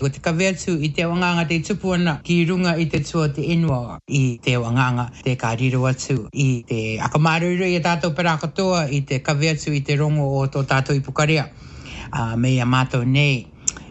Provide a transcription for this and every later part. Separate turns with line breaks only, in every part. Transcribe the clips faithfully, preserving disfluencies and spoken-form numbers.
Ko te kaweatu i te wanganga te tupu ana ki runga i te tua te inua i te wanganga te kāriro atu i te akamaruru i tātou pera katoa i te kaweatu i te rongo o tō tātou i Pukaria. Uh, me ia mātou nei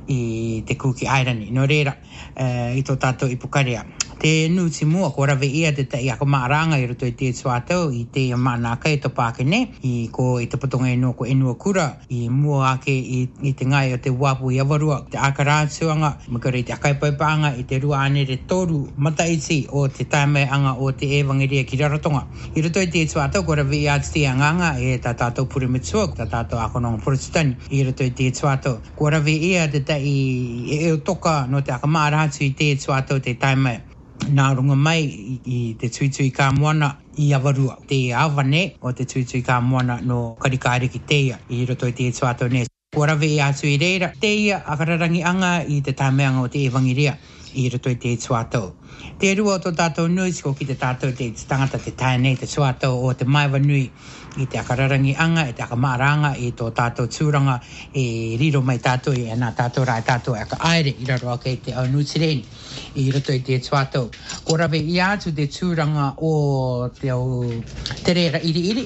i te kuki airani. No reira, uh, i tō tātou i Pukaria. Te nuti mua, ko rawe ia te tai akamaranga i roto i te tuatau i te mana kai to Pākene i ko i te patonga ino ko enua kura i mua ake i, i te ngai o te wapu i awarua te akarātuanga makara i te akaipaipaanga i te rua ane re toru mataiti o te taimai anga o te ewangeria ki Rarotonga. I roto i te tuatau ko rawe ia te anganga e tā tātou purimatua tā tātou akononga Protestani i roto i te tuatau. Ko rawe ia te tai e eo toka no te akamaratu i te tuatau te taimai. Nā runga mai i, i te tuitui ka moana i awarua. Te awane o te tuitui ka moana no karikaare ki teia i roto i te tuatau ne. Ko rawe i atu i reira, teia akararangi anga i te tāmeanga o te ewangiria i roto i te tuatau. Te rua o tō tātou nui, ko ki te tātou te tangata te tainei te tuatau o te maiwa nui i te akararangi anga, i te akamaranga, i tō tātou tūranga, e riro mai tātou, e nā tātou rai tātou e ka aere, i raro ake te au nutireni, i roto i te tuatau. Ko rawe i atu te tūranga o te au te reira iri iri,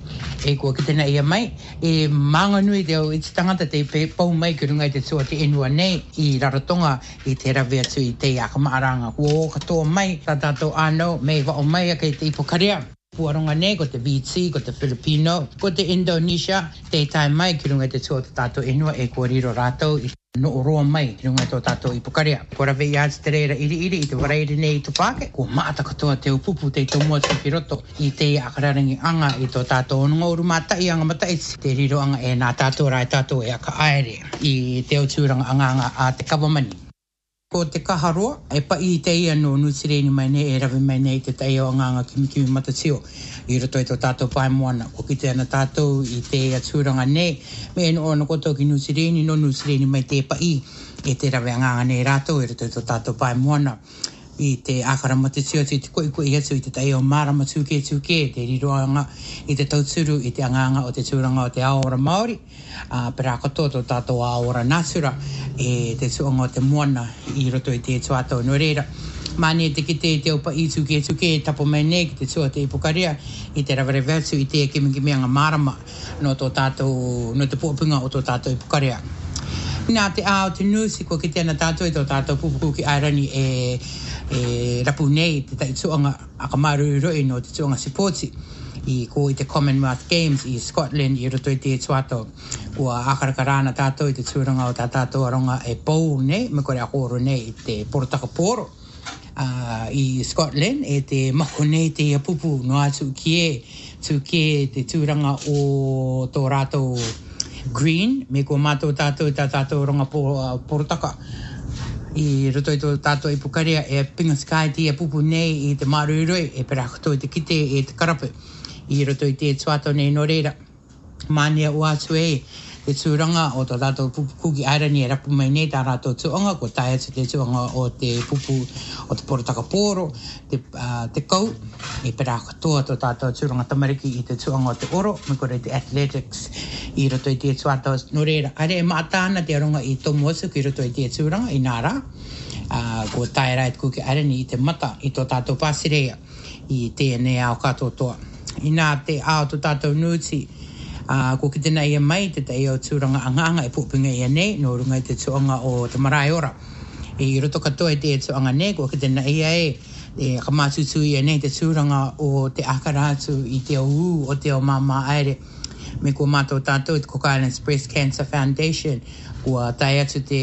e kua ki tēnā ia mai, e maanga nui te au i te tangata te pau mai ki runga i te tua te enua nei i Rarotonga i te rawe atu i te akamaranga. Kua o katoa mai, tā tātou anau, mei wao mai ake i te Pukaria. Puaronga nei, ko te V T, ko te Filipino, ko te Indonesia, te tai mai ki runga i te tua te tātou enua e kua riro rātou i no roa mai ki runga i tō tātou i Pukaria. Ko rawe i atu te reira iri iri i te warairi nei i Tupake, ko maata katoa te upupu te tomua te piroto i te akararangi anga i tō tātou onunga uru matai anga matai te riro anga e nā tātou rai tātou e aka aere i te autūranga anga anga a te kawamani. Ko te kaharoa, e pa i te ia no nutireni mai nei, e rawe mai nei te tai o nganga kimi kimi matatio. I roto i tō tātou pai moana, ko ki te ana tātou i te atūranga nei, me eno ona koto ki nutireni, no nutireni mai te pa i, e te rawe nganga nei rātou, i roto i tō tātou pai moana. I te akara matatio, te koi koi atu i te tai o marama tūke tūke, te riroanga i te tauturu, i te anganga o te tūranga o te aora Māori, uh, pera katoa tō tātou aora Natura, e te tuanga o te moana i roto i te tuatau no reira. Mane te ki te te opa i tūke tūke, tapo mai nei ki te tua te Pukaria, i te rawerewe atu i te kimi kimi anga marama no tō tātou, no te puapunga o tō tātou i Pukaria. Nā te ao te nusi, ko ki tēnā tātou i tō tātou pupuku ki airani e, e rapu nei te tai tuanga akamaru roi no te tuanga sipoti i ko i te Commonwealth Games i Scotland i roto i te tuatau. Kua akarakarana tātou i te tūranga o tā tātou aronga e pou nei, me kore a koro nei i te porotaka poro uh, i Scotland e te mako nei te pupu no atu ki e, tu ki e te tūranga o tō rātou green, me ko mātou tātou i tā tātou ronga porotaka. I roto i tō tātou i Pukaria e pinga sky te e pupu nei i te maruroi e pera koto i te kite e te karapu. I roto i te tuatau nei no reira. Mania o atu e te tūranga o tō tātou pupu kuki airani e rapu mai nei tā rātou tuanga, ko tai atu te tuanga o te pupu o te porotaka poro, te, uh, te kau, e pera katoa tō tātou tūranga tamariki i te tuanga o te oro, me kore te athletics i roto i te tuatau no reira. Are e mātāna te aronga i tomo asu ki roto i te tūranga i nā rā, uh, ko tai rait kuki airani i te mata i tō tātou pāsirea i tēnei ao katoa. I nā te ao tō tātou nuti, Uh, ko ki tēnā ia mai, te te eo tūranga anganga e pupunga ia nei, no runga i te tuanga o te marae ora. E i roto katoa i te tuanga nei, ko ki tēnā ia e, e kamatutu ia nei te tūranga o te akaratu i te au o te o mama aere. Me ko mātou tātou i te Cook Islands Breast Cancer Foundation, kua tai atu te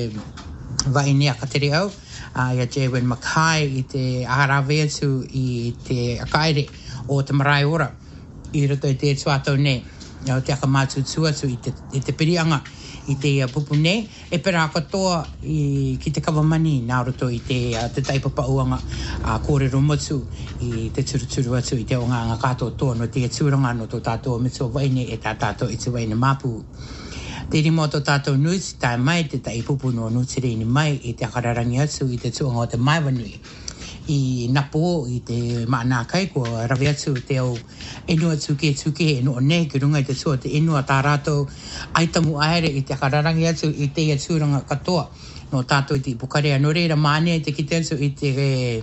vainea kateri au, uh, ia Jaywen Mackay i te aharawe atu i te akaere o te marae ora. I roto i te tuatau nei. Ia te akamatutu atu i te, i te pirianga i te uh, pupu nei, e pera katoa i, ki te kawamani nā roto i te, uh, te taipapauanga uh, kōrero motu i te turuturu atu i te o ngā ngā kātou toa no te tūranga no tō tātou mitua waine e tā tātou i te waine māpū. Te rimo tō tātou nuti tai mai te tai pupu no nutireni mai i te akararangi atu i te tuanga o te maiwanui. I napo i te maana kai ko rawe atu te au enua tuke tuke e no nei ki runga i te tua te enua tā rātou aitamu aere i te akararangi atu i te ia tūranga katoa no tātou i te ipukarea. No reira māne te ki te asu i te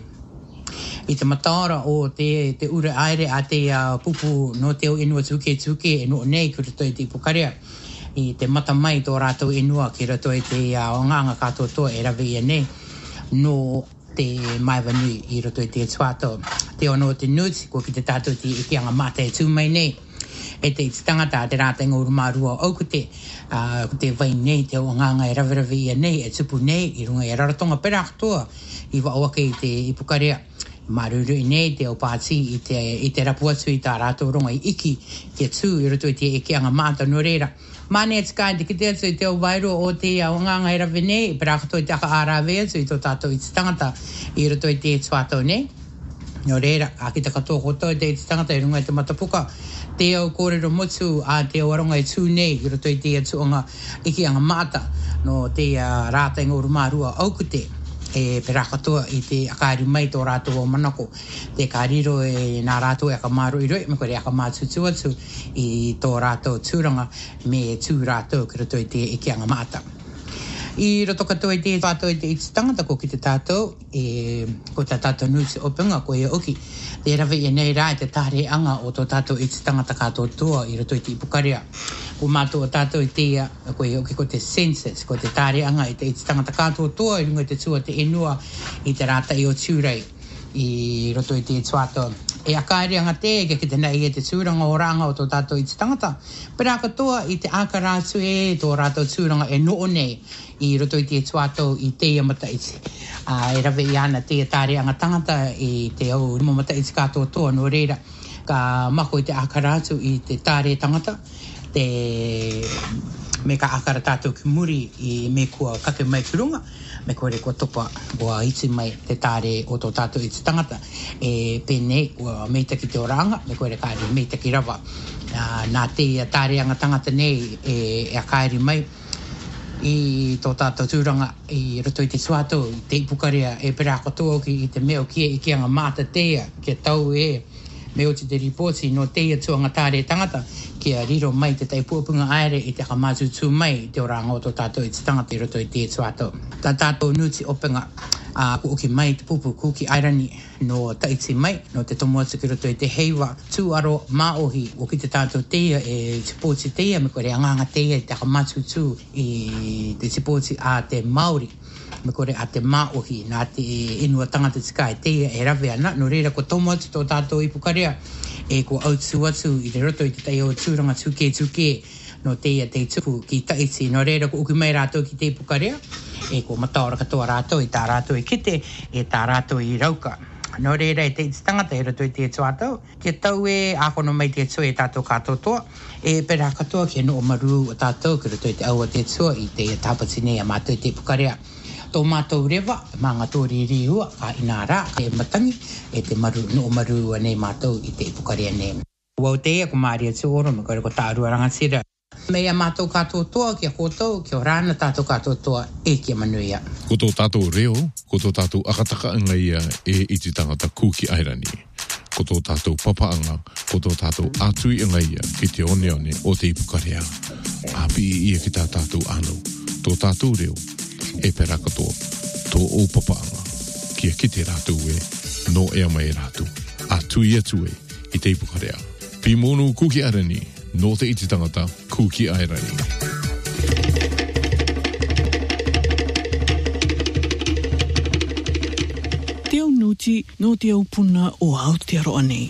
i te mataora o te, te ura aere a te uh, pupu no te o inua tuke tuke e no nei kura toi te ipukarea. I te mata mai tō rātou inua ki rato i te uh, onganga katoa toa e rawe ia nei no te maiwanui i rato i te tuato. Te ono te nuts, ko ki te tātou te ikianga mata e tūmai nei. E te tangata te rātenga urumarua au ko te, uh, ko te vai nei, te onganga e rawe rawe ia nei, e tupu nei, i runga e raratonga pera katoa i wa awake i te ipukarea. Maruru i nei te o pāti i te, i te rapu atu i tā rātou ronga i iki te tū i roto i te ikianga māta no reira. Māne e tika te kite atu i te o wairo o te aonganga e rawe nei, i perakoto i te aka ārawe atu i tō tātou i te tangata i roto i te tuatau nei. No reira, a ki te katoa koto i te i te tangata i runga i te matapuka. Te au kōrero motu a te o aronga i tū nei i roto i te atuonga ikianga māta no te uh, rātenga urumarua au ko te. E perakatoa i te akaari mai tō rātou o manako. Te kāriro e nā rātou e akamaru i roi, me kore akamātutu atu i tō rātou tūranga me tū rātou ki roto i te ikianga māta. I roto katoa i te tātou i te iti tangata ko ki te tātou, e, ko te tātou nuti openga ko e oki. Te rawe e nei rā i te tāre anga o tō tātou iti tangata kātou toa i roto i te ipukarea. Ko mātou o tātou i te ko e oki ko te census, ko te tāre anga i te iti tangata kātou toa i runga te tua te enua i te rāta i o tūrei i roto i te tuato. E akaere anga te e ki te nei e te tūranga o ranga o tō tātou i te tangata. Pera katoa i te ākarātu e tō rātou tūranga e noo nei i roto i te tuato i te amata iti. Uh, e rawe i ana te tāre anga tangata i te au rima mata iti kātou toa no reira. Ka mako i te ākarātu i te tāre tangata. Te me ka akara tātou ki muri i me kua kake mai ki runga, me kore kua topa ua iti mai te tāre o tō tātou i te tangata. E pēnei ua meita ki te oranga, me kore kāre meita ki rawa. Uh, nā te tāre anga tangata nei e, e a kairi mai i tō tātou tūranga i roto i te suato, i te ipukarea e pera katoa ki i te meo kia i kianga māta teia, kia tau e me o te te ripoti no teia tuanga tāre tangata, kia riro mai te taipuapunga aere i te kamātu tū mai te oranga o tō tātou i te tangata i roto i te tuato. Tā tātou nuti openga a uh, uki mai te pupu kuki airani no taiti mai, no te tomoatu ki roto i te heiwa tū aro maohi o ki te tātou teia e tipoti teia me kore anganga teia i te kamātu tū i te tipoti a te Māori. Me kore a te maohi, nā te inua tangata tika e teia e rawe ana, no reira ko tomo atu tō tātou i pukarea, e ko autu atu i te roto i te teia o tūranga tuke tuke, no teia te tupu ki taiti, no reira ko uki mai rātou ki te pukarea, e ko mataora katoa rātou i tā rātou i kite, e tā rātou i rauka. No reira e te tangata e roto i te tuatau, ke tau e akono mai te tue e tātou kātou toa, e pera katoa ke no o maru o tātou ki roto i te aua te tua i te tāpatine a mātou i te pukarea. Tō mātou rewa, mānga tōri rihua, ka ina rā, e matangi, e te maru, no maru nei mātou i te ipukarea nei. Wau teia ko Māria Tūoro, me kore ko Tārua Rangatira. Mea mātou kātou toa, kia kōtou, kia rāna tātou kātou toa, e kia manuia.
Ko tō tātou reo, ko tō tātou akataka anga ia e iti tangata kuki airani. Ko tō tātou papaanga, ko tō tātou ātui anga ia ki te one one o te ipukarea. Api ia ki tā tātou anu, tō tātou reo, e pera katoa, tō o papaanga, kia kite rātou e, no ea mai rātou, a tui atu e, i te ipukarea. Pi monu kuki airani, no te iti tangata, kuki airani.
Te au nuti, no te au puna o Aotearoa nei.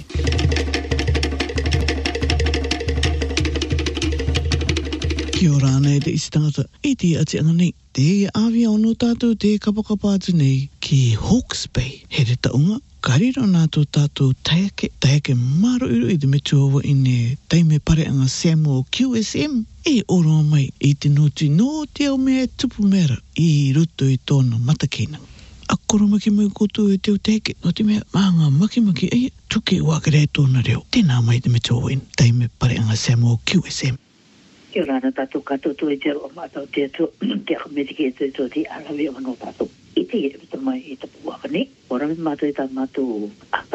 Kia ora ana e te isi tangata, e te ati ana nei. Te awia o no tātou te kapakapa atu nei ki Hawke's Bay. He re taunga, karira nātou tātou taiake, taiake maro uru i te metuawa i ne taime pareanga Samuel Q S M. E oroa mai i te noti no te au mea tupu mera i ruto i tōna matakena. A koro maki mai koto e teo teke, no te mea maanga maki maki eia, tuke wakare tōna reo. Tēnā mai te metuawa i taime pareanga Samuel Q S M.
Kia rana tātou kato tu e te roa mātau te ato, te akamerike e te ato te arawe o no tātou. I te e rita mai i tapu wakane, ora me mātou i tā mātou apare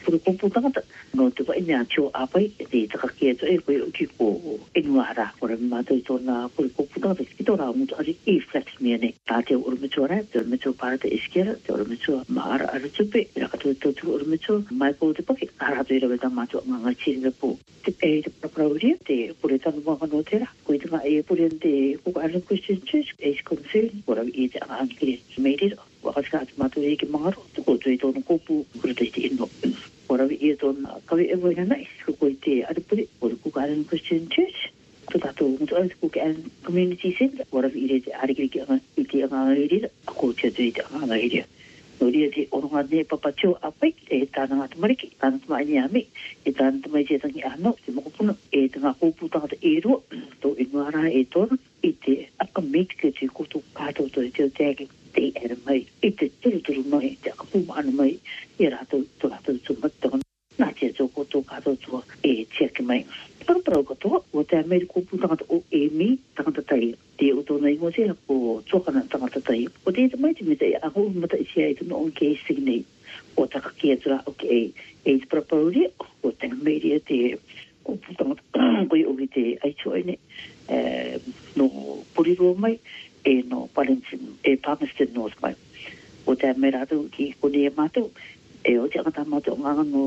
puru kupu tangata no te wa ina cho apai te takakia to e koe uki ko inuara ora mato i tona puru kupu tangata ki tora mutu ari i flex mene ta te urumitu ara te urumitu para te iskera te urumitu maara ara tupe ira kato te tu urumitu mai po te paki arato ira weta mato nganga chiri po te e te praprauri te pure tanu mga no tera koe tanga e pure te kuka Ireland Christian Church e concern ora i te angangkiri meiri wakasaka atu mato e ki mangaro te ko tui tonu kupu kura te iti ino ora i e tona kawi e woina nai ko koe te aripuri ora kuka Ireland Christian Church to tato mutu ai kuka Ireland Community Center ora i re te arikiri ki anga i te angangiri ako te tui te angangiri Nori te oronga ne papatio apai e tāna ngā tamariki, tāna tamai ni ame, e tāna tamai te tangi ano, te mokopuna, e te ngā kōpū tangata e rua, tō inuara e tōna, i te akameitika te koto kātou tō te teagi, te ere mai, i te turuturu mai, te akapuma ana mai, i rātou tō rātou tō matanga, nā te tō koto kātou tō e teaki mai. Paraparau katoa, o te ameri kōpū tangata o e mi, tangata tai, te o tōna ingo te o tōkana tangata tai. O te ita mai te me te a hou mata i sia i tōna o ke isi nei, o taka kia tura o ke e, e te paraparau rea, o te ameri te kōpū tangata, koe o ki te aitoine, no Porirua mai, e no Palmerston, e Palmerston North mai. O te ameri atu ki kone e mātou, e o te angata mātou nganga no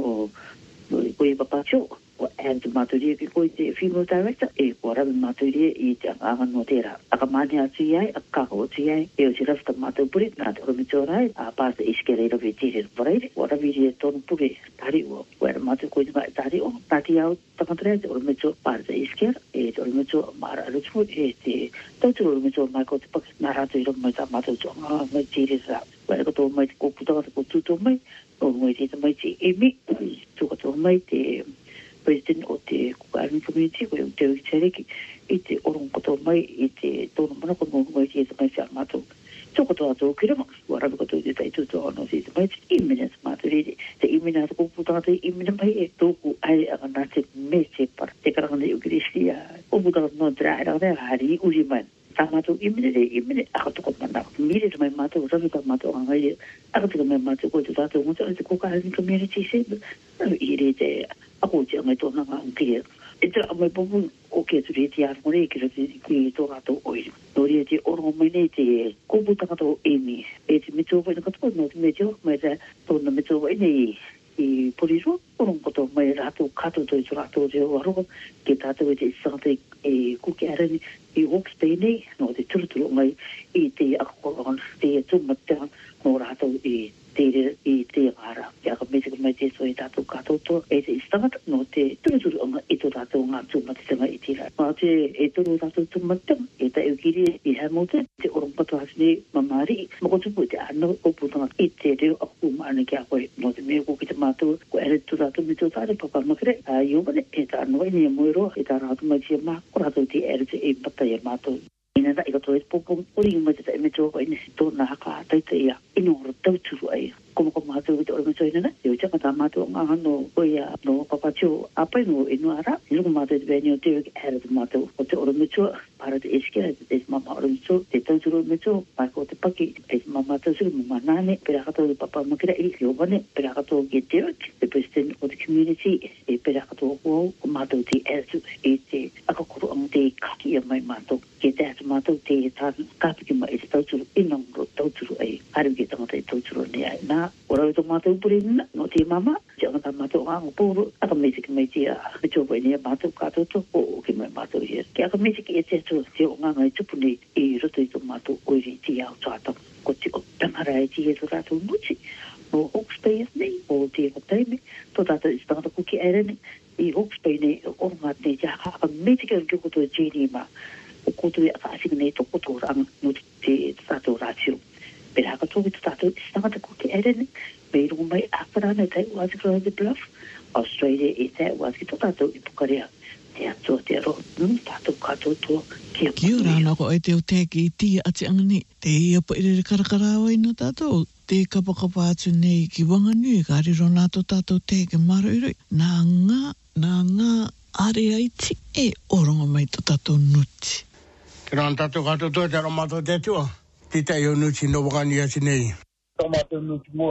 koe papatio, o and maturia ki koe te female director e ko rabi maturia i te anga no tera aka mani atu iai a kako atu iai e o te rafta matu puri nā te oromito rai a pāsa iskere rabi tiri waraire o rabi rie tonu puri tari o o era matu koe tima tari o tati au tamatarea te oromito pāsa iskere e te oromito mara arutu e te tautu oromito mai ko te paki nā rātu i rabi mai tā matu to anga mai tiri ra o era kato mai te kōputaka te kōtuto mai o mai te mai te emi tu kato mai te President o te Kuka Ireland Community ko o te Ukitareki i te orong koto mai i te tono mana ko ngongo mai te mai te amato. Tō koto ato kirama, wa rabi koto i te taitu tō ano te mai te imina te mato riri. Te imina te kōputanga te imina mai e tōku ai anga nā te me te para. Te karanga te Ukirisi a kōputanga no dra e ranga te hari uri mai. Tā mato imine re imine akatoko mana. Mire te mai mato, rabi ka mato anga i akatoko mai mato ko te tātou ngonto i te Kuka Ireland Community Center. I re te ako te angai tōna ngā ukiria. E tera amai popu o ke turi te armore e kira te ki tō rātou oiri. Nori e te orongo mai nei te kōpū tangata o emi. E te mitowa ina katoa no te meteo mai te tōna mitowa ina i i Porirua. Orongo koto mai rātou kato tō i tō rātou te o aroa. Ke tātou e te sangata e kuki arani i Hawke's Bay nei. No te turuturu mai i te akakorongan te tūmatea no rātou i tere i te ngara. Te aka mesika mai te so i tātou kato tō e te istangata no te turuturu anga i tō tātou ngā tūmatitanga i tira. Mā te e tōru tātou tūmatitanga e ta eukiri i Hamilton te orongpato hasne mamari makotupu te ana oputanga i te reo aku maana ki a koe no te mea ko ki te mātou ko ere tō tātou mito tāre papa makere a iobane e ta anoi ni a moero e ta rātou mai tia mā ko rātou te ere te e pata i a mātou. Ina da ika tō e popong ori mai te ta e mito ko ina si tō na haka taita ia ino horo tauturu ai. Como ko mātou i te ori mito ina na e o tanga tā mātou ngā hano oia no papatio apai no inu ara ino ko mātou te bēni o te wiki ere te mātou o te ori mito para te eskera te te mama ori mito te tauturu ori mito pai ko te paki e te mama tauturu mama nane pera kato te papa makira i ki obane pera kato ki Derek the president of the community e pera kato o ko mātou te ere e te akakoro ang te kaki a mai mātou ke te atu mātou te tāna kāpiki mai e te tauturu inang ro tauturu ai haru ke tangata e tauturu ni ai nā ora to mātou puri nina no te mama te anga tā mātou anga pōro aka mesiki mai te a me tōpai ni a mātou kātou tō o ke mai mātou hia ke aka mesiki e te atu te o ngā ngai tupuni i roto i tō mātou oiri ti au tātang ko te o tangara e ti e tō tātou muti no Hawke's Bay nei o te kataime tō tātou i tangata kuki aereni i Hawke's Bay nei o ngā nei te haka aka mesiki ang kio koto e jini ma o koto e aka asinga nei tō koto ranga no te tātou rātio. Pera haka tōki tō tātou i tangata kuki aereni me rungu mai āparana e tai uazi kura de bluff Australia e tai uazi tō tātou i Pukarea te ato te aro nung tātou kātou tō kia
Kia ora ana ko e te o teki i tia ati angani te ia pa irere karakarawa ino tātou te kapakapa atu nei ki wanganui ka riro nātou tātou teke maro iroi nā ngā nā ngā are aiti e oronga mai tō tātou nuti.
Te rāna tātou kātou tō te aromato te tua. Te tai o nuti no wakani ati nei.
Tō mātou nuti mua.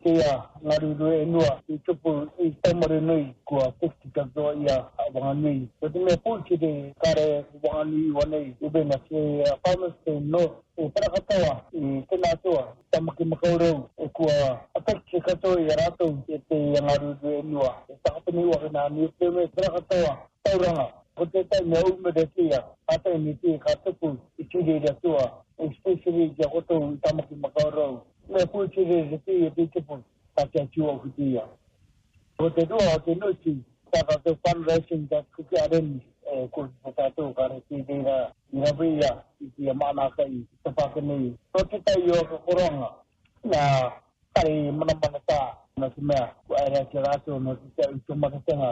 Ia, ngaru e nua, i tupu i tamare nui kua tekti katoa ia wanganui. So te mea pūki te kare wanganui wanei i bena ke Farmers Day no e parakatoa i tēnā toa tamaki makaurau e kua tekti katoa i ratou e te ngaru e nua. E takapani ua kena ni te me parakatoa tauranga. Ko te tai mea umere kia, atai ni te ka tupu i tiri rea toa, especially kia kotou i tamaki makaurau. Me pūki re te e te tupu. Takia tua kutia. Ko te roa, te nuti, taka te fundraising that kuki areni, e ko te tātou kare te reira, i rawea, i tia mānaka i te whakanei. Ko te tai o ka koronga, na kare manamana tā, na te mea, ko aere ake rātou, no te tau i te makatenga,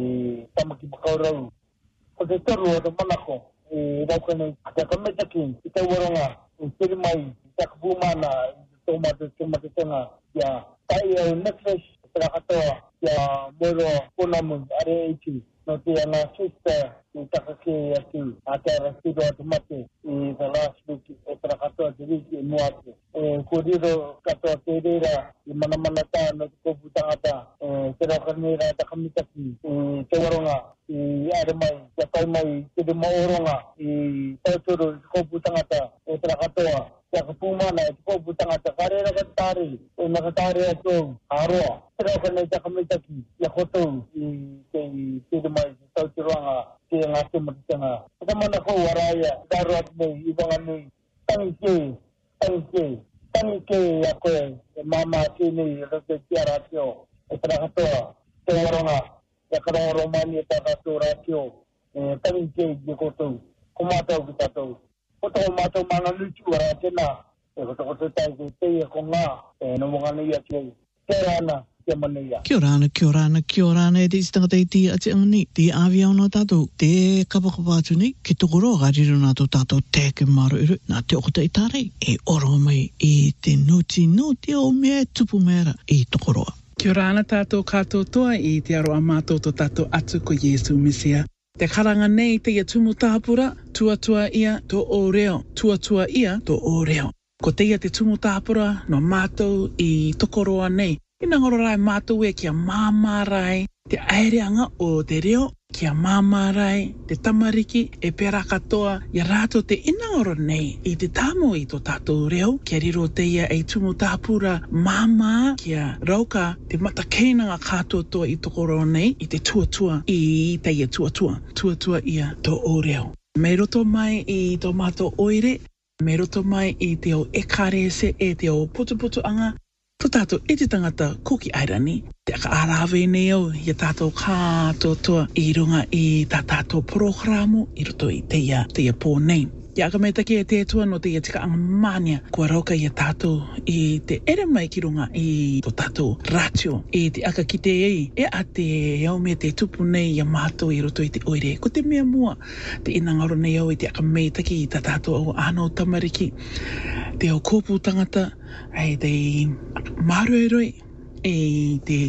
i tamaki makaurau. Ko te toru o te manako, i raukanei, te kametaki, i te waronga, i tere mai, i te kapūmana, i te makatenga, ia, tai au necklace tera katoa ia moro ponamu are eiti no te ana sister i takake atu a te arasido atu mate i the last week e tera katoa te riki e muate e koriro katoa te reira i manamana tā no te kopu tangata e tera karnera takamitaki i te waronga i are mai ia tai mai te de maoronga i tautoro i kopu tangata e tera katoa ia kapūmana e te kopu tangata karera katari e nakatari atu aroa. Tera kanei takamitaki ia kotou i te te mai i tautiroanga te ngāte matitanga. Ata mana kou araia, daro atu nei i wanganui. Tangi ke, tangi ke, tangi ke a koe e mama tēnei rate tiara atio. E tera katoa, te waronga, ia karongoro mani e tā katoa ratio. E tangi ke i kotou, ko mātou ki tātou. Kotou mātou mana nutu ara tēnā. E koto koto tai te teia ko ngā, e no wanganui atu. Tēra ana, te manuia.
Kia rāna, kia rāna, kia rāna e te istangata i ti ati angani. Te āwi au no tātou, te kapakapa atu ni, ki tokoro gāriro nā tō tātou tēke maro iru, nā te okota i tārei, e oro mai i te nuti no te o mea tupu mera i tokoroa.
Kia rāna tātou kātou toa i te aroa mātou tō tātou atu ko Iesu Mesia. Te karanga nei te ia tumu tāpura, tuatua ia tō o reo, tuatua ia tō o reo. Ko te ia te tumu tāpura no mātou i tokoroa nei. Ina ngoro rai mātou e kia māmārai te aereanga o te reo, kia māmārai te tamariki e pera katoa ia rātou te ina ngoro nei i te tāmo i tō tātou reo, kia riro te ia e tumu tāpura māmā kia rauka te matakeinanga kātoa i tokoroa nei i te tuatua i te ia tuatua, tuatua ia tō o reo. Me roto mai i tō mātou oire, me roto mai i te o ekarese e te o putuputu anga, tō tātou e te tangata Kuki Airani, te aka arawe nei au, ia tātou kātoa toa i runga i tā tātou programo i roto i te ia, te ia pō nei. Ia aka mei take e te tua no te ia tika anga mania, kua rauka ia tātou i te ere mai ki runga i tō tātou ratio, i te aka ki te ei, e a te au mea te tupu nei ia mātou i roto i te oire. Ko te mea mua, te inangaro nei au i te aka mei take i tā tātou au ānau tamariki, te au kōpū tangata, ai te marueroi, e te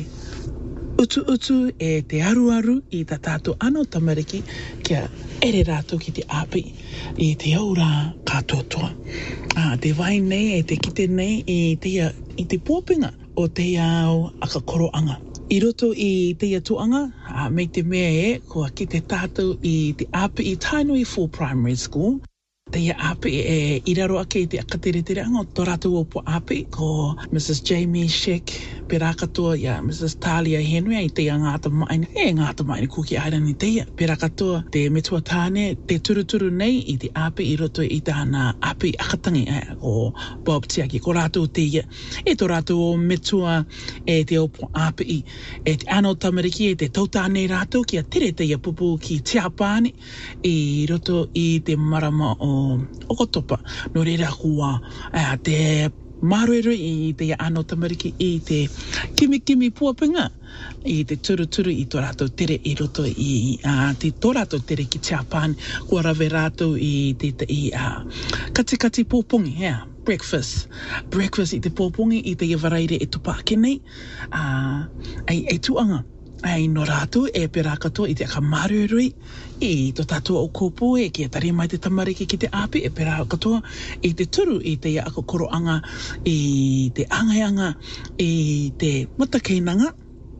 utu utu e te aru aru i tā tātou ānau tamariki kia ere rātou ki te api i te aura kātoa toa. Ah, te vai nei e te kite nei i te, i te pōpinga o te au aka koroanga. I roto i te atuanga, ah, mei te mea e, kua ki te tātou i te api i Tainui Full Primary School. Te ia api e iraro ake i te akatere anga o tō rātou o po api ko Missus Jamie Sheck, pera katoa ia Missus Talia Henry i te ngāta maini, e ngāta maini Kuki Airani te ia. Pera katoa te metua tāne, te turuturu nei i te api i roto i tāna api akatangi eh, o Bob Tiaki, ko rātou te ia. E tō rātou o metua e te o po api i, e te anō tamariki e te tautāne rātou ki a tere te ia pupu ki Tiapani i roto i te marama o okotopa no reira kua uh, te maruero i te ano tamariki i te kimi kimi puapinga i te turu turu i tō rātou tere i roto i uh, te tō rātou tere ki Japan kua rawe rātou i te te i uh, kati kati pōpongi yeah. breakfast breakfast i te pōpongi i te waraire e tupa ake nei uh, ai, ai tuanga ai no rātou e pera katoa i te akamarurui i to tātua o kōpū e ki e tari mai te tamariki ki te api e pera katoa i te turu i te ia ako koroanga i te angaianga i te matakeinanga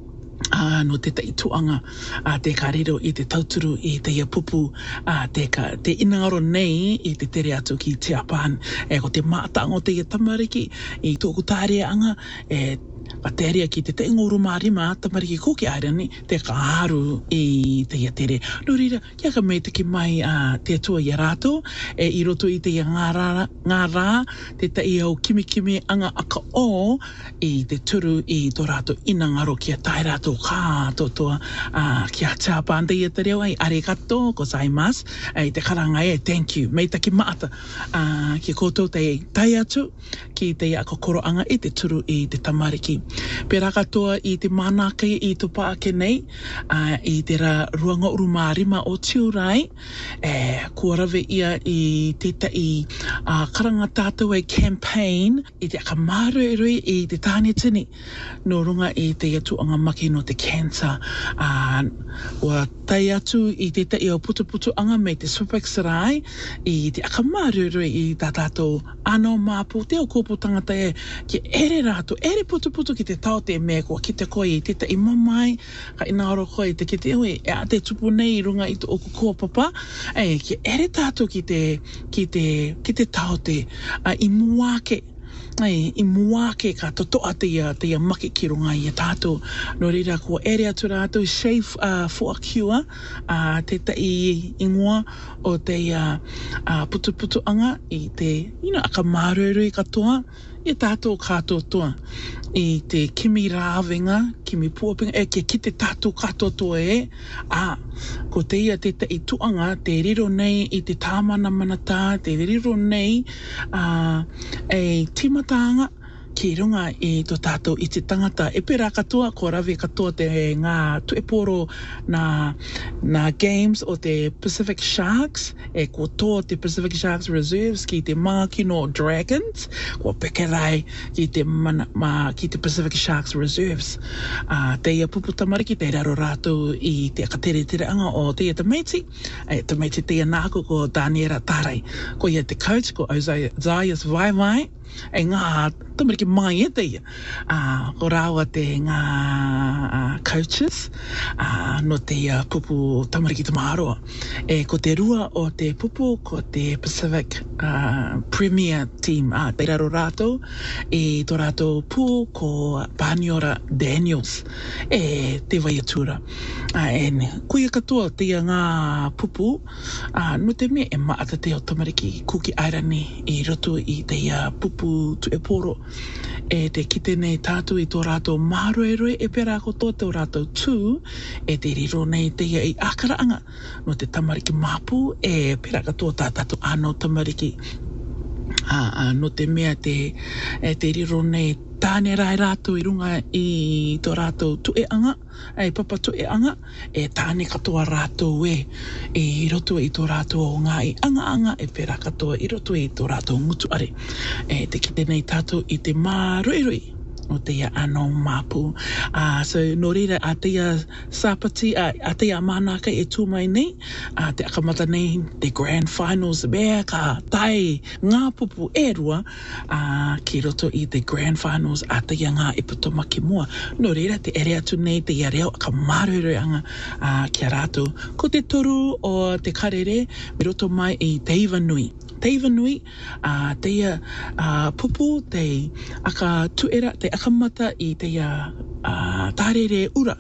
a no te taituanga a te karero i te tauturu i te ia pupu a te ka te inangaro nei i te tere atu ki te apan e ko te mātango te ia tamariki i tōku tāreanga e ka te aria ki te te ngoru marima tamariki koki airani te ka haru i te ia tere. No rira, kia ka mei te ki mai a te atua i a rātou e i roto i te ia ngā rā, ngā rā te ta i au kimi kimi anga aka o i te turu i tō rātou inangaro kia tai rātou kātotoa a kia tāpān te ia te reo ai arigato gozaimasu ai te karanga e thank you mei taki maata a kia koutou te tai atu ki te ia kokoroanga i te turu i te tamariki. Pera katoa i te mānakai i tō paake nei uh, i te ra ruanga urumārima o Tiurai e kua rawe ia i te tai uh, karanga tātou e campaign i te akamarurui i te tāne tini no runga i te atuanga maki no te cancer uh, ua tai atu i te tai o putu putu anga me te Swifexerai i te akamarurui i tā tātou ano māpu te o kōpū tangata e ki ere rātou ere putu putu ki te tau te mea kua ki te koe i te ta i mamai ka inaoro koe i te ki te hui e a te tupu nei runga i te oku kua papa e ki ere tātou ki te ki te, ki te tau te a, i muake ai i muake ka totoa te ia te ia maki ki runga i a tātou no rira kua ere atu rātou safe uh, for a cure uh, te ta i ingoa o te uh, uh, putu putu anga i te you know, akamarurui katoa i tātou kātotoa i te kimi rāwenga, kimi puapinga, e kia ki te tātou kātotoa e, a, ko te ia te ta i tuanga, te riro nei i te tāmana manata, te riro nei, a, e timatanga, ki runga i tō tātou i te tangata. E pera katoa, ko rawe katoa te ngā tueporo na, na games o te Pacific Sharks, e ko tō te Pacific Sharks Reserves ki te Mākino Dragons, ko pekerai ki te, mana, ma, ki te Pacific Sharks Reserves. Uh, te ia pupu tamariki, te raro rātou i te akatere tere anga o te ia Tamaiti, e Tamaiti te ia nāko ko Daniela Tarai, ko ia te coach, ko Zaius Vaivai, e ngā tamariki mai e te ia. Uh, ko rāua te ngā uh, coaches uh, no te uh, pupu tamariki tamaroa. E ko te rua o te pupu ko te Pacific uh, Premier Team. Uh, te raro rātou e tō rātou pū ko Paniora Daniels e te vaiatura. Uh, e kuia katoa te ia ngā pupu uh, no te mea e maata te o tamariki kuki airani i roto i te ia pupu tu e poro e te kite nei tātou i tō rātou māroeroe e pera ko tō tō rātou tū e te riro nei te ia i akaraanga no te tamariki māpu e pera ka tō tātou anō tamariki a, a, no te mea te, e te riro nei tāne rai rātou i runga i tō rātou tue anga, e papa tue anga, e tāne katoa rātou e, e i roto i tō rātou o ngā i anga anga, e pera katoa i roto i tō rātou ngutu are. E te kite nei tātou i te mārui o te ia anō māpu. Uh, so, no reira, a te ia sāpati, a, a te ia mānaka e tūmai nei, a te akamata nei, te grand finals, mea ka tai ngā pupu e rua, uh, ki roto i te grand finals, a te ia ngā iputomaki mua. No reira, te ere atu nei, te ia reo, ka maruru anga uh, kia rātou. Ko te toru o te karere, me roto mai i te iwa nui. Te iwa nui, uh, te ia uh, pupu, te aka tuera, te akamata i te ia uh, tārere ura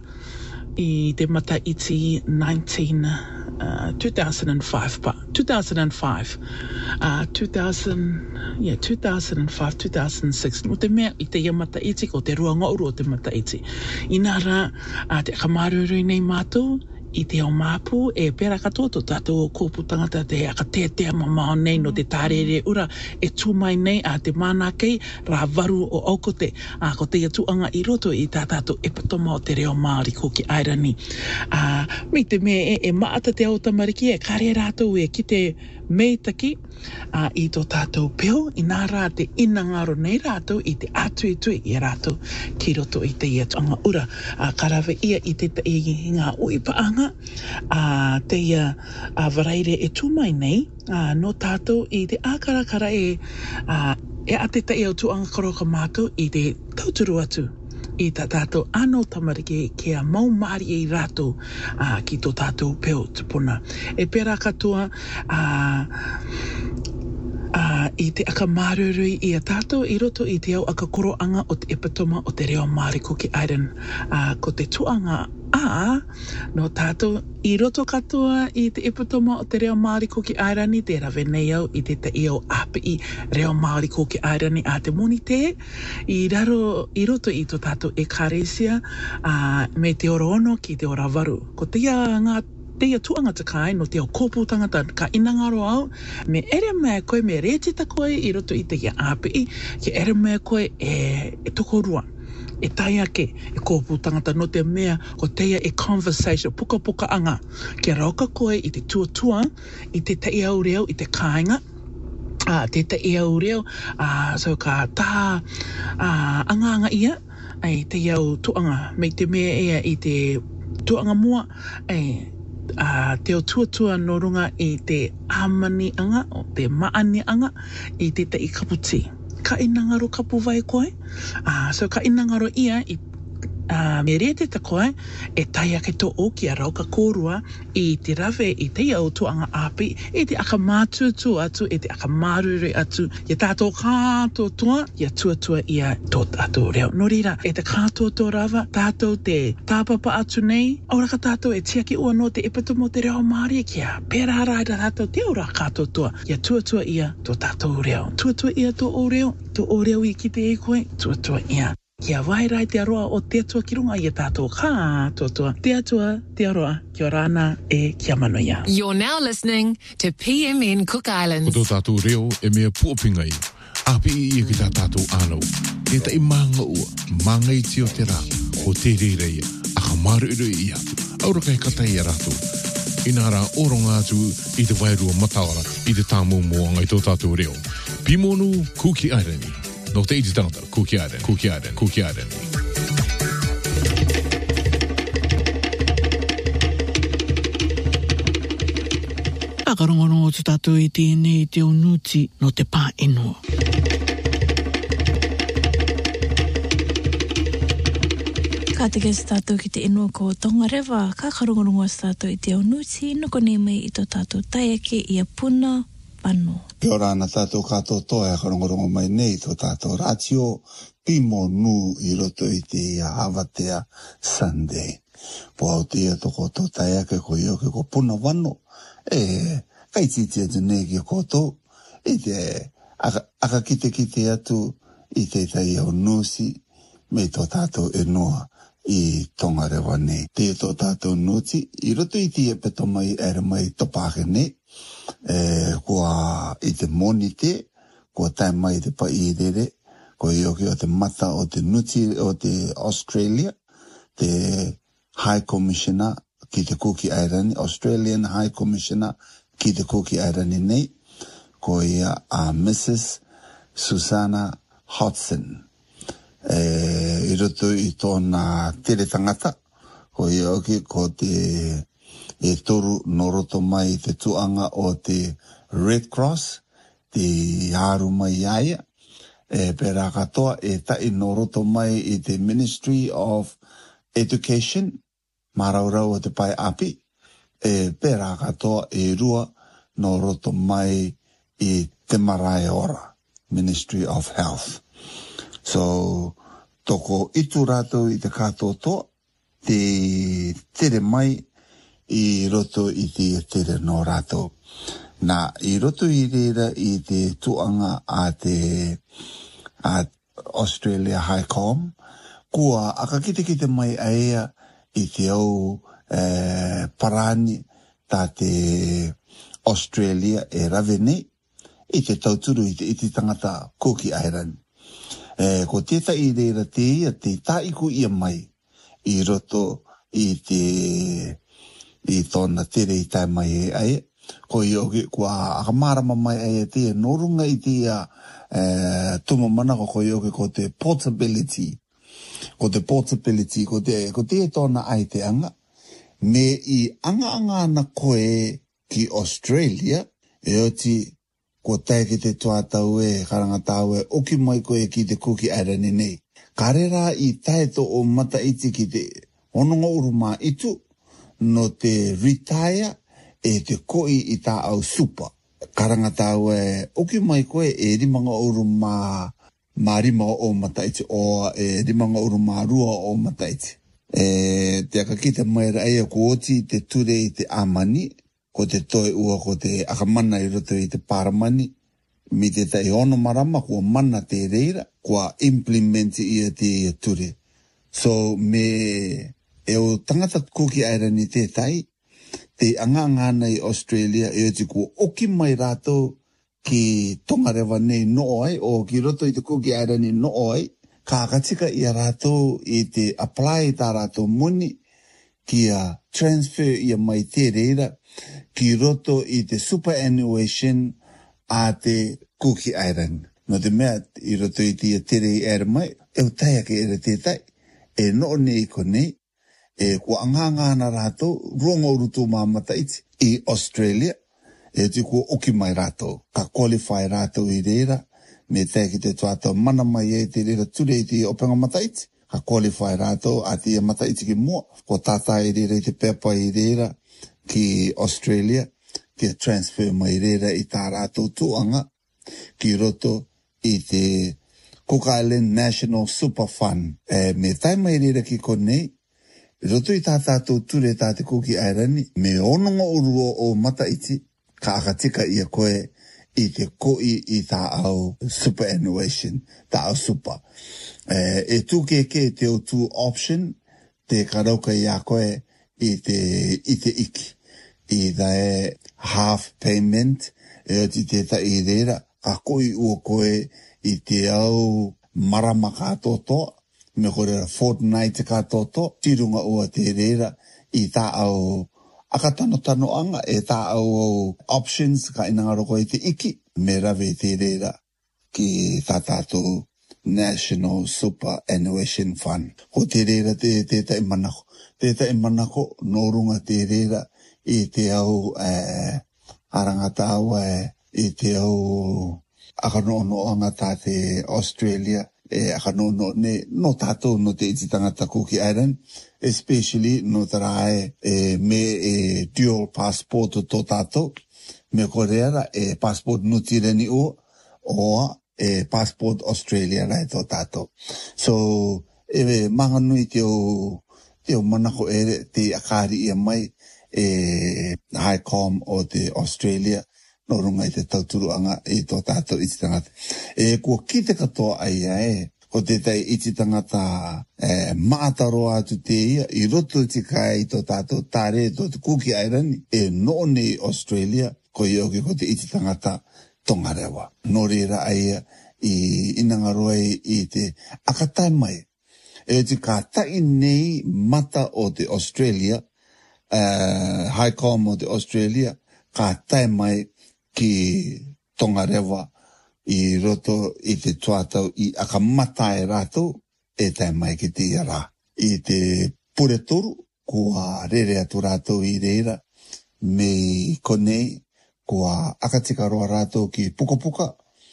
i te mata iti nineteen, uh, two thousand five, pa, two thousand five, uh, two thousand, yeah, two thousand five, two thousand six, o te mea i te ia mata iti, ko te ruanga uru o te mata iti. I nā rā, uh, te akamarurui nei mātou, i te o māpū e pera katoa tō tātou kōpū tangata te aka te te mamao nei no te tārere ura e tūmai nei a te mana kei rā varu o aukote a ko te atuanga i roto i tā tātou e patoma o te reo Māori ko ki Airani. A, mi te me e, e maata te au tamariki e kare rātou e ki te meitaki a, i tō tātou peo i nā rā te inangaro nei rātou i te atui tui i rātou ki roto i te atuanga ura a karawe ia i te i ngā ui paanga a te ia a waraire e tūmai nei a no tātou i te ākarakara e a e a te tai au tuanga karoka mātou i te tauturu atu i tā tātou anō tamariki kia mau maari i rātou a ki tō tātou peo tupuna e pera katoa a Uh, i te aka marurui i a tātou i roto i te au aka koroanga o te epatoma o te reo Māori ko ki Airan uh, ko te tuanga a no tātou i roto katoa i te epatoma o te reo Māori ko ki Airani te rawe nei au i te te iau api i reo Māori ko ki Airani a te moni te i raro i roto i tō tātou e kāresia uh, me te orono ki te ora varu ko te ia ngā te ia tuanga takai no te au kōpū tangata ka inangaro au me ere mea koe me rētita koe i roto i te ia āpi ki ere mea koe e, e toko rua e tai ake e kōpū tangata no te mea ko te ia e conversation puka puka anga ki rauka koe i te tuatua i te te ia ureo i te kāinga a te te ia ureo a so ka tā a anga anga ia ai te iau tuanga me te mea ia i te tuanga mua ai Uh, te o tuatua no runga i te amani anga o te maani anga i te te i kaputi. Ka inangaro kapu vai koe. Uh, so ka inangaro ia i uh, me rete ta koe e tai ake to o ki a rauka kōrua i te rawe i te iau tuanga api i te aka mātutu atu e te aka marure atu i tātou kātou tua i a tuatua ia tō tātou reo. No rira, e te kātou tō rawa tātou te tāpapa atu nei aura ka tātou e tiaki ua no te epatomo te reo Māori kia pēra rai da tātou te aura kātou tua i a tuatua ia tō tātou reo. Tuatua ia tō o reo, tō o reo i ki te e koe, tuatua ia. Kia wairai te aroa o te atua ki runga i a tātou kātotua. Te atua, te aroa, kia rāna e kia manoia.
You're now listening to P M N Cook Islands.
Ko tō tātou reo e mea puopingai. Api i ki tā tātou ānau. E tai manga ua, manga i tio te rā. O te reirei, aka maru iru i atu. Aura kai katai a rātou. Ina rā oronga atu i te wairua matawara i te tāmu moanga i tō tātou reo. Pimonu Kuki Airani. No te iti tangata, Kuki Airani, Kuki Airani, Kuki Airani.
Akarongono o te tātou i tēnei te unuti no te pā enua.
Ka te kei tātou ki te enua ko Tongarewa, ka karongorongo sa tātou i te unuti, noko nei mai i tō tātou taiake i a puna pano.
Kia ora ana tātou kātou toa e karongorongo mai nei tō tātou rātio pimo nu i roto i te Havatea Sunday. Po au tia toko tō taiake ko i oke ko puna wano e kai titi atu nei ki a koto i te aka, aka kite kite atu i te tai au nusi me tō tātou e noa i Tongarewa nei. Te tō tātou nuti i roto i te e peto mai ere mai topake nei. E, kua i te monite, kua tai mai te pa i rere, kua i oki o te mata o te nuti o te Australia, te High Commissioner ki te Kuki Airani, Australian High Commissioner ki te Kuki Airani nei, kua ia a Missus Susanna Hodson. E, I roto i tōna tere tangata, kua i oki ko te e toru noroto mai te tuanga o te Red Cross, te haru mai aia, e pera katoa e tai noroto mai i te Ministry of Education, maraurau o te pai api, e pera katoa e rua noroto mai i te marae ora, Ministry of Health. So, toko itu rato i te katoa toa, te tere mai i roto i te tere no rato. Nā, i roto i reira i te tuanga a te a Australia High Com, kua aka kite kite mai aia i te au eh, parani tā te Australia e rawe nei i te tauturu i te iti tangata Kuki Airani. Eh, ko tētai i reira te ia te taiku ia mai i roto i te i tōna tere i tai mai e ai. Ko i oki kua akamarama mai ai te norunga i te ia eh, tuma mana ko i oki ko te portability. Ko te portability, ko te, ko te tōna ai te anga. Me i anga anga na koe ki Australia, e oti ko tae ki te tuatau e karangatau e oki mai koe ki te Kuki Airani nei. Karera i tae to o mata iti ki te ononga uruma itu no te retire e te koi i tā au super. Karangatau e oki mai koe e rimanga uruma ma rima o mata iti o e rimanga uruma rua o mata iti. E te akakita mai rai ko oti te ture i te amani, ko te toe ua ko te akamana i roto i te paramani, mi te tai ono marama kua mana te reira, kua implementi ia te ture. So me e o tangata Kuki Airani te tai, te angangana i Australia e oti kua oki mai rato ki tongarewa nei no ai, o ki roto i te Kuki Airani no ai, ka katika i rato i te apply tā rato muni, ki a transfer i a mai te reira, ki roto i te superannuation a te Kuki Airani. No te mea i roto i te tere i ere mai, e utai ake ere te tai, e no nei ko nei, e kua anganga na rato, rongo urutu mamata iti, i Australia, e te kua oki mai rato, ka qualify rato i reira, me te ki te tuata mana mai e te reira ture i te openga mata iti, ka qualify rato a te mata iti ki mua, ko tata i reira i te pepa i reira, ki Australia, ki transfer mai reira i tā rātou tuanga, ki roto i te Cook Island National Super Fund. E, me tai mai reira ki konei, roto i tā tātou ture tā te Kuki Airani, me ononga urua o mata iti, ka akatika ia koe i te koi i tā au superannuation, tā au super. E, e tūke ke te o two option, te karauka i a koe i te, i te iki. I dae half payment, e oti te ta i reira, ka koi ua koe i te au marama ka toto, me kore fortnight ka toto, tirunga ua te reira, i tā au akatano tano anga, e tā au options ka inangaro koe te iki, me rave te reira ki tā tātou National Superannuation Fund. Ko te reira te te ta imanako. Te ta imanako, no runga te reira, i te au eh, arangata au eh, i te au akanono anga tā te Australia, e akanono ne no tātou no te iti tangata Kuki Island, especially no tarae e, me e dual passport to tātou, me koreara e passport nutireni o, o e passport Australia rai to tātou. So, e manganui te o, te o manako ere te akari ia mai, e High Com o te Australia, no runga i te tauturu anga i tō tātou iti tangata. E kua ki te katoa ai e, ko te tai iti tangata e, maataroa atu te ia, i roto te kai i tō tātou tāre tō te Kuki Airani, e no nei Australia, ko i oki ko te iti tangata tongarewa. No reira ai i inangaroa i te akatai mai. E te ka tai nei mata o te Australia, Uh, High Com o te Australia, ka tai mai ki tongarewa i roto i te tuatau i akamata e rato, e tai mai ki te iara. I te puretoru, kua rere atu rato i reira, me konei, kua akatika roa rato ki puka puka,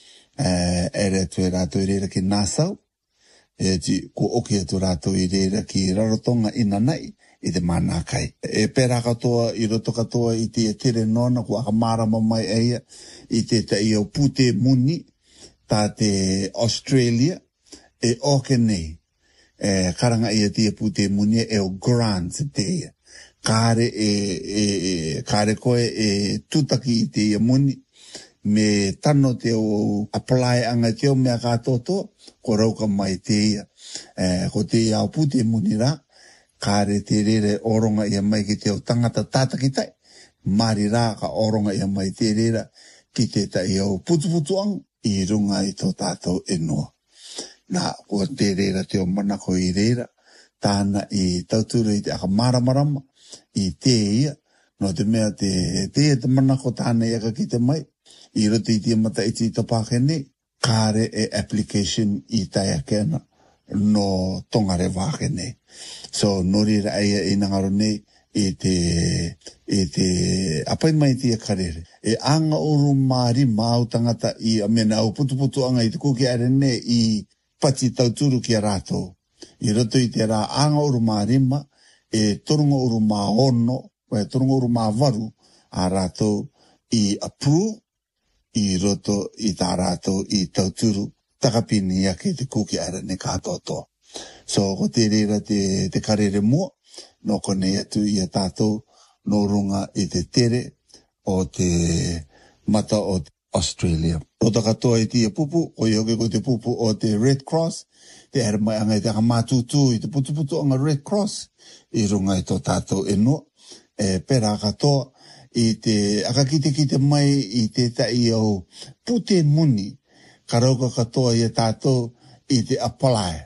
uh, ere atu e rato i reira ki Nassau, e ti kua oki atu rato i reira ki Rarotonga i Nanai, i te mana kai. E pera katoa, i roto katoa i te tere nona, kua akamarama mai eia, i te te i au pute muni, tā te Australia, e oke nei, e karanga ia te pute muni, e o grant te ia. Kare e, e, e kare koe e tutaki i te ia muni, me tano te o apply anga te o mea katoto, ko rauka mai te ia. E, ko te au pute muni ra, kāre te rere oronga ia mai ki te o tangata tātakitai, mari rā ka oronga ia mai te rere ki te tai au putuputuang i runga i tō tātou enoa. Nā, kua te rere te o manako i rere, tāna i tauturu i te aka maramarama, i te ia, no te mea te te te manako tāna i aka ki te mai, i roto i te mata iti i tapākene, kāre e application i tai akena no tongare wākene. So, nori ra aia i nangaro nei, e te, e te, apai mai tia karere. E anga uru maari mau tangata i a mena au putuputu anga i te kuki arene i pati tauturu ki a rātou. I roto i te rā anga uru maari ma, e torunga uru maa ono, e torunga uru maa varu, a rātou i approve, i roto i tā rātou i tauturu, takapini ake te kuki arene kātotoa. So, ko te reira te, te karere mua, no kone atu i a tātou, no runga i te tere o te mata o Australia. O ta katoa i tia pupu, o i oke ko te pupu o te Red Cross, te ere mai anga i te hamatutu i te putuputu anga Red Cross, i runga i tō tātou enua, e pera katoa i te akakite ki te mai i te tai au pute muni, karauka katoa i a tātou i te apply.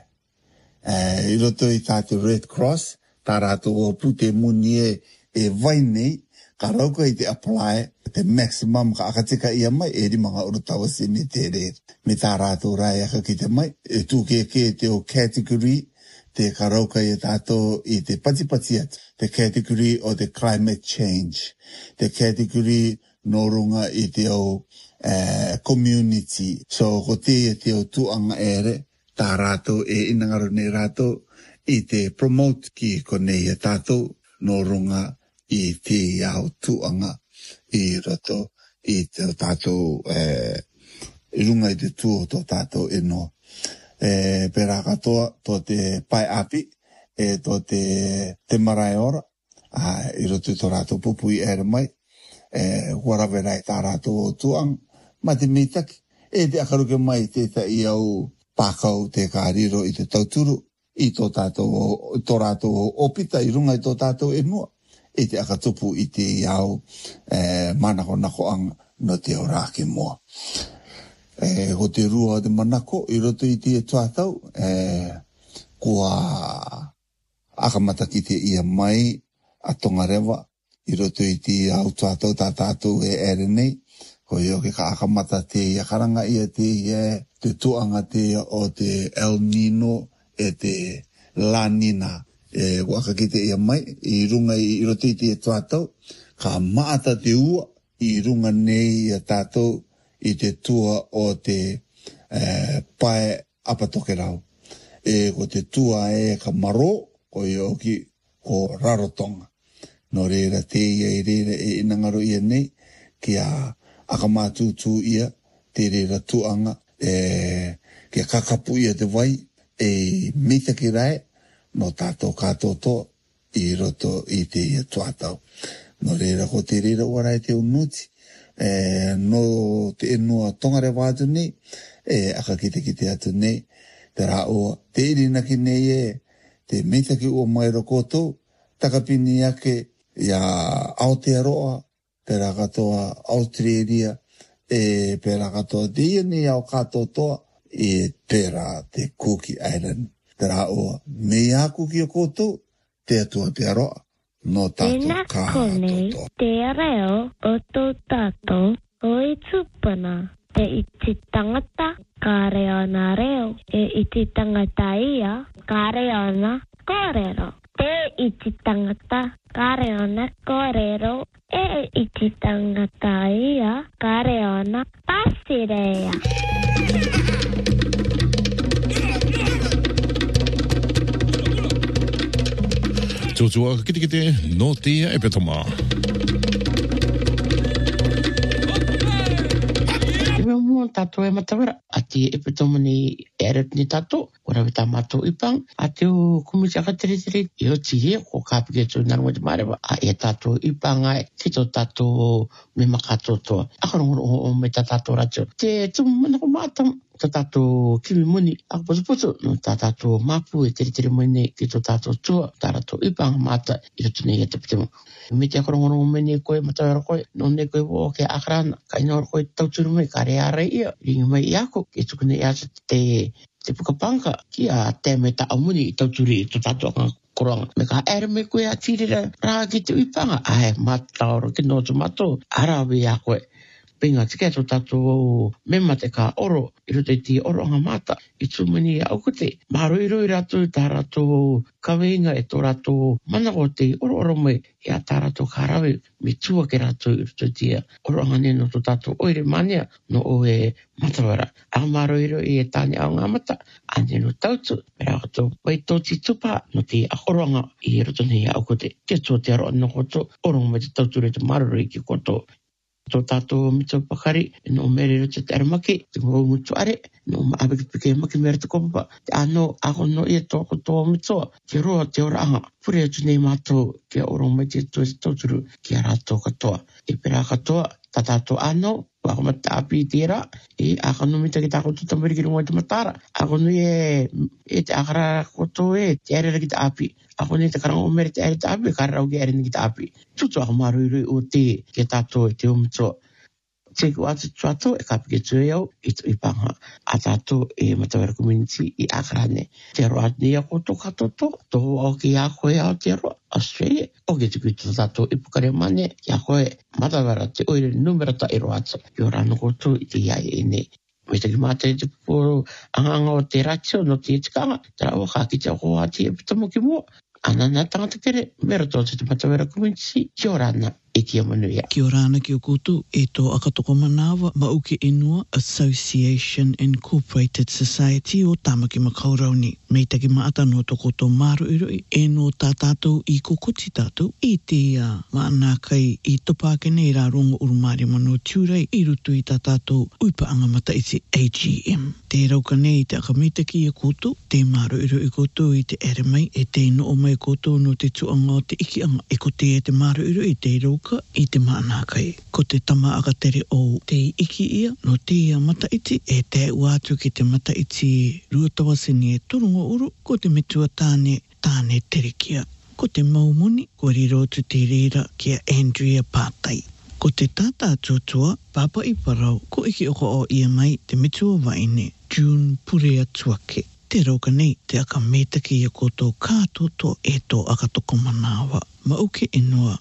Uh, I roto i tātou Red Cross, tā rātou o pute muni e, e vai nei, ka rauka i te apply, te maximum ka akatika ia mai, e ri mga urutawa se me te re. Me tā rātou rai aka ki te mai, e tūke ke te o category, te ka rauka i tātou i te patipati atu, te category o te climate change, te category no runga i te o uh, community. So, ko te e te o tuanga ere, tā rātou e inangaro nei rātou i te promote ki konei e tātou no runga i te iau tuanga i roto i te tātou e, i runga i te tuo tō tātou e no. E, pera katoa tō te pai api e tō te, te marae ora a, i roto tō rātou pupu i ere mai e, warawerai tā rātou o tuang ma te mitaki e te akaruke mai te ta iau pākau te kāriro i te tauturu, i tō tātou, tō rātou opita i runga i tō tātou e mua, i te akatupu i te iau eh, manako nako anga no te orake mua. Eh, ko te rua de manako, i roto i te tuatau, eh, kua akamata ki te ia mai a tongarewa, i roto i te iau tuatau tā tātou e ere nei, ko i oke ka akamata te ia karanga ia te ia, te tuanga te o te El Nino e te La Nina. E waka ki te ia mai, i runga i roto i te tuatau, ka maata te ua, i runga nei a tātou i te tua o te eh, pae apatoke rau. E ko te tua e ka maro, ko i oki ko Rarotonga. No reira te ia i reira e inangaro ia nei, ki a akamātūtū ia, te reira tuanga, e kia kakapu ia te vai, e mita ki rai, no tātou kātoto, i roto i te ia tuatau. No reira ko te reira warai te unuti, e, no te enua tongare wātu nei, e akakite ki te atu nei, te rā oa, te irina ki nei e, te mita ki ua mai rokoto, takapini ake, ia Aotearoa, te rā katoa Australia, e pera katoa te iani au katotoa, e pera te Cookie Island. Te rā oa, me a kuki o koto, te atua te aroa, no tātou kātotoa.
Te reo o tō tātou, o i tūpana, te iti tangata, ka reo na reo, e iti tangata ia, ka reo na kōrero. Te iti tangata, ka reo na kōrero, e iti tangata ia, ka reo na pasirea.
Tōtua kite kite no tia e petoma.
Iwa mua tātou e matawera. Ati e petoma ni eret ni tātou. Ora wita mātou ipang. Ati o kumiti aka tere tere. I o tihe ko kāpike tō nangwa te marewa. A e tātou ipanga e tito tātou me makatotoa. Akarongo o me tātou ratio. Te tumu mana ko mātam. tō tātou kimi muni a putu no tā tātou mapu e tere tere mene ki tō tātou tua tā rato ipanga mata i roto nei e te pitemo. Me te akorongorongo mene koe matawara koe no ne koe wo ke akarana ka ina ora koe tauturu mai ka rea rei ia ringi mai i ako ke tukune i asa te te pukapanga ki a te me ta amuni i tauturi i tō tātou anga koranga. Me ka ere me koe a tirira rā ki te ipanga ai mataoro ki no tu mato arawe a koe. Pinga tike tō tātou mema te ka oro, i roto i ti oro anga mata, i tūmani au kute. Maro i roi ratu tā rato kaweinga e tō rato manako te oro oro mai, i a tā rato karawe, me tua ke rato i roto i tia oro anga neno tō tātou oire mania no o e matawara. A maro i roi e tāne au ngā mata, a neno tautu, me rā kato wai tō ti tupa no te a oro anga i roto nei au kute. Te tō te aro anō koto, oro mai te tautu re te maro roi ki koto. Tō tātou mito pakari, no mere roto te aramaki, te ngau mutu are, no maabeki pike maki mere te kopapa, te ano ako no ia tōko tō mitoa, ke roa te ora anga, pure atu nei mātou, ke oro mai te tō te tauturu, ki a rātou katoa. E pera katoa, tā tātou ano, wako mata api i tērā, e ako no mita ki tāko tuta meri ki rungo i te matara, ako no e, e te akara koto e, te ere ki te api, ako ni te karango mere te ere te api, kararau ki ere ni ki te api. Tutu ako marui o te, ke tātou e te umito. Te ku atu tuato e kapi ke tue au, i tu ipanga, a tātou e matawera community i akarane. Te roa ni ako tō katoto, tō au ki a koe au te roa, Australia, o ke tuku tō tātou i pukare mane, ki a koe matawera te oire numera ta i roa atu, i o rano koto i te iai e ne. Me te ki mata i te puporo anganga o te ratio no te itikanga, te rao ka ki te ako ati e pitamo ki mua. Ana nā tangata kere, mera tō te matawera community, ki o rana. E kia manuia.
Kia orana ki o koutou, e tō akatoko manawa, Mauke Inua Association Incorporated Society o Tamaki Makaurauni. Mei taki maata no tō koutou maru iroi, e no tā tātou i kokoti tātou, i te uh, maana kai i topake nei rā rongo urumari mano tiurai, i rutu i tā tātou uipa anga mata i te A G M. Te rauka nei te akamitaki i koutou, te maru iroi koutou i te ere mai, e te ino o mai koutou no te tuanga o te iki anga, e ko te e te maru iroi i te rauka, i te maana kai. Ko te tama akatere o te iki ia, no te ia mataiti, e te uatu ki te mataiti ruatawasini e turungo uru, ko te metua tāne, tāne terikia. Ko te maumuni, ko rirotu te reira kia Andrea Pātai. Ko te tata tuatua, papa i parau, ko iki oko o ia mai te metua waine, June Purea Tuake. Te rauka nei, te aka metaki ia koto kātoto e tō akatoko manawa. Mauke Inua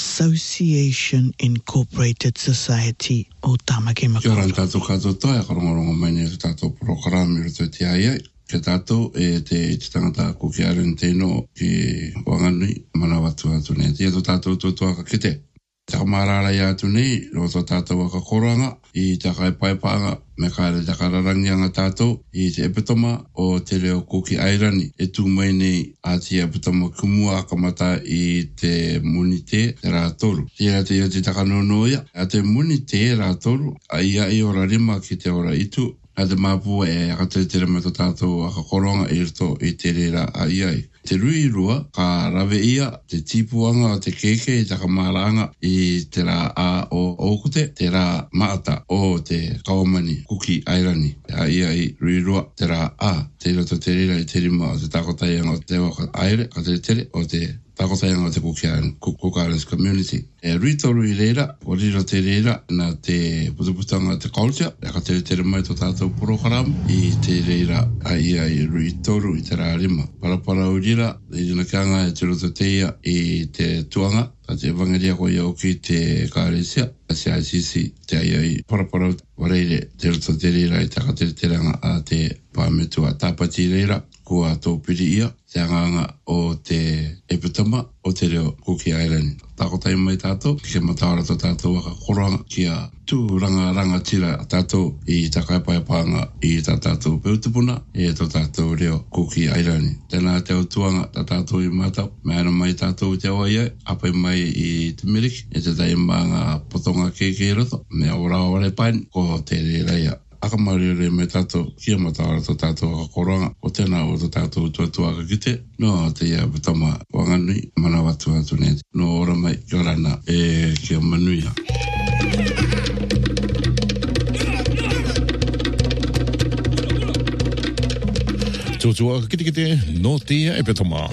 Association Incorporated Society o Tamaki Makaurau.
Kia ora tātou kātou toa, e karongorongo mai nei tātou programi roto te ai ai. Ke tātou e te te tangata kuki aren teino ki wanganui manawatu atu nei. Tia tō tātou tōtua ka kite. Te kamarara i atu nei, ro tō tātou waka koranga, i te kai paipaanga, me kāre te kararangi anga tātou, i te epitoma o te reo kuki airani. E tū mai nei a te epitoma kumua akamata i te muni te rā toru. Tia te ia te takanonoia, a te muni te rā toru, a ia i ora rima ki te ora itu, a te māpua e akatere tere me tō tātou akakoronga i rito i te rera a iai. Te rui rua, ka rawe ia, te tipuanga o te keke i takamaranga i te rā a o okute, te rā maata o te kaomani kuki airani. A ia i rui rua, te rā a, te roto te rera i te rima o te takotaianga o te waka aire, ka tere tere o te takotaianga o te kukiaren, Kukarans community. E rui toru i reira, o riro te reira, na te putuputanga te culture, e ka tere tere mai tō tātou program, i te reira a ia i rui toru i te rā rima. Parapara urira, i rina kianga e te roto te ia i te tuanga, a te evangelia ko iau ki te kāresia, a se I C C, te ia i parapara wareire, te roto te reira i te ka tere teranga a te pāmetua tāpati reira, kua tō piri ia, te anganga o te epitama o te reo kuki airani. Tākotai mai tātou, ke matawara tō tātou waka koranga kia tū ranga ranga tira tātou i takaipaipanga i tā tātou peutupuna e tō tātou reo kuki airani. Tēnā te autuanga tā tātou i mātau, me ana mai tātou te awa iai, apai mai i te miriki, e te tai manga potonga keke i roto, me ora ore pain, ko te re reia. Akamari re me tātou, kia matawara tō tātou waka koranga, o tēnā o tō tātou tuatua ka kite, no te ia butama wanganui, manawatu atu ne, no ora mai, kia rana, e kia manuia.
Tūtua kite kite no tia e petoma.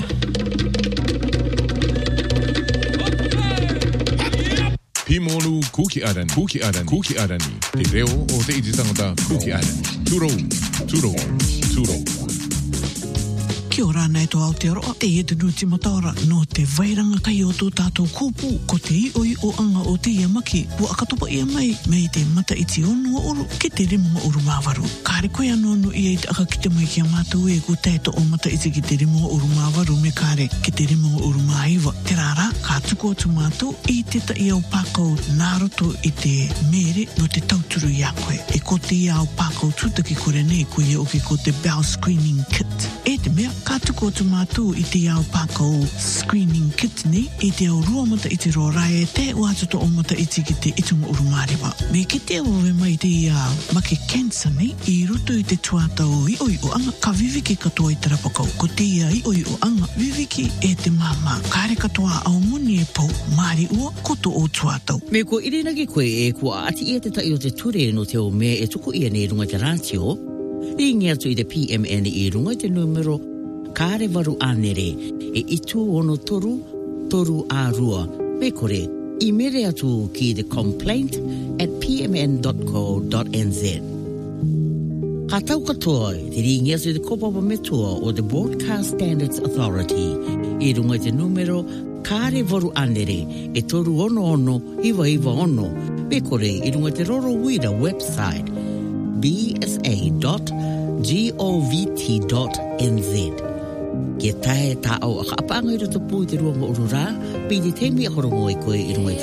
Pimonu Kuki Arani, Kuki Arani, Kuki Arani. Te reo o te iti tangata Kuki Arani. Turo, turo, turo.
Kia ora nei tō Aotearoa, e e te nuti mataora no te vairanga kai o tō tātou kōpū ko te ioi o anga o te iamaki po akatopa ia mai mei te mata iti ono o uru ke te remunga uru māwaru. Kāre koe anō no ia i te aka ki te mai kia mātou e ko tēto o mata iti ki te remunga uru māwaru me kāre ki te remunga uru māiwa. Te rāra, kā tuko atu mātou i te ta i au pākau nāroto i te mere no te tauturu i a koe. E ko te i au pākau tūtaki kore nei koe e oki ko te bowel screening kit. E te mea, ka tuko atu mātou i te au pākau screening kit nei, i te au rua mata i te roa rai e te uatoto o mata iti ki te itunga urumarewa. Me ki te awawe mai te uh, make cancer nei, i roto i te tuatau i oi o anga, ka viviki katoa i te rapakau. Ko te ia i oi o anga, viviki e te mama. Kāre katoa au muni e pau, māri ua, koto o tuatau.
Me ko irina ki koe e kua ati ia te tai o te ture no te o mea e tuku ia nei runga te ratio, ringi atu i te P M N i runga te numero kāre waru anere e itu ono toru, toru a rua. Me kore, i mere atu ki the complaint at p m n dot co dot n z. Ka tau katoa, te ringi atu i te kopapa metua o the Broadcast Standards Authority i runga te numero kāre waru anere e toru ono ono iwa iwa ono. Me kore, i runga te Roro Wira website b s a dot gov dot n z. Kia tae tā au a kaapanga i rato pū i te ruanga urura, pī te temi a horongo i koe i runga